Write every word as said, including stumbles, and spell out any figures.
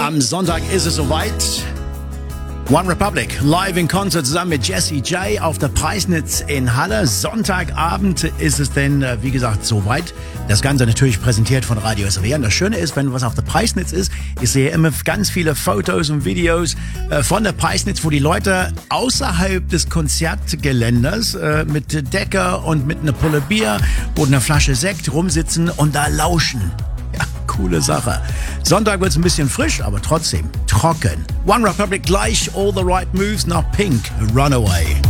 Am Sonntag ist es soweit. One Republic live in Concert zusammen mit Jesse J auf der Preisnitz in Halle. Sonntagabend ist es denn, wie gesagt, soweit. Das Ganze natürlich präsentiert von Radio S W R. Und das Schöne ist, wenn was auf der Preisnitz ist, ich sehe immer ganz viele Fotos und Videos von der Preisnitz, wo die Leute außerhalb des Konzertgeländers mit Decke und mit einer Pulle Bier oder einer Flasche Sekt rumsitzen und da lauschen. Ja, coole Sache. Sonntag wird's ein bisschen frisch, aber trotzdem trocken. One Republic gleich, All the Right Moves nach Pink, Runaway.